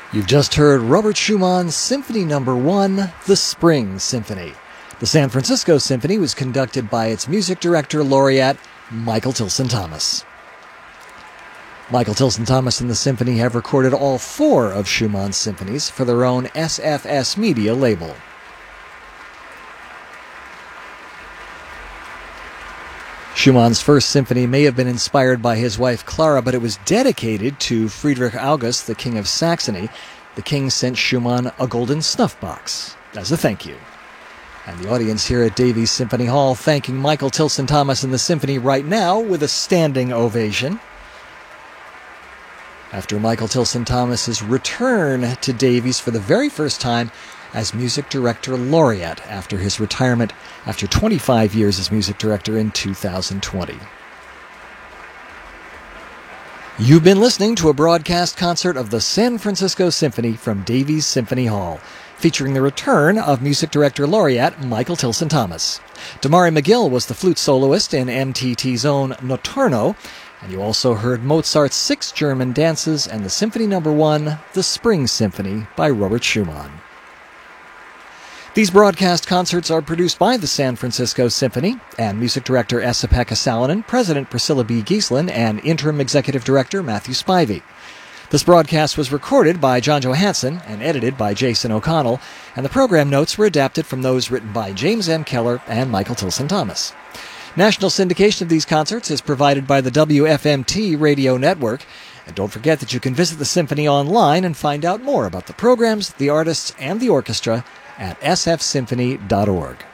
You've just heard Robert Schumann's Symphony No. 1, The Spring Symphony. The San Francisco Symphony was conducted by its music director laureate, Michael Tilson Thomas. Michael Tilson Thomas and the symphony have recorded all 4 of Schumann's symphonies for their own SFS Media label. Schumann's first symphony may have been inspired by his wife Clara, but it was dedicated to Friedrich August, the King of Saxony. The king sent Schumann a golden snuff box as a thank you. And the audience here at Davies Symphony Hall thanking Michael Tilson Thomas and the symphony right now with a standing ovation. After Michael Tilson Thomas's return to Davies for the very first time as Music Director Laureate after his retirement after 25 years as Music Director in 2020. You've been listening to a broadcast concert of the San Francisco Symphony from Davies Symphony Hall, featuring the return of Music Director Laureate Michael Tilson Thomas. Damari McGill was the flute soloist in MTT's own Notturno, and you also heard Mozart's 6 German dances and the Symphony No. 1, The Spring Symphony by Robert Schumann. These broadcast concerts are produced by the San Francisco Symphony and Music Director Esa-Pekka Salonen, President Priscilla B. Giesslin, and Interim Executive Director Matthew Spivey. This broadcast was recorded by John Johansson and edited by Jason O'Connell, and the program notes were adapted from those written by James M. Keller and Michael Tilson Thomas. National syndication of these concerts is provided by the WFMT radio network. And don't forget that you can visit the Symphony online and find out more about the programs, the artists, and the orchestra at sfsymphony.org.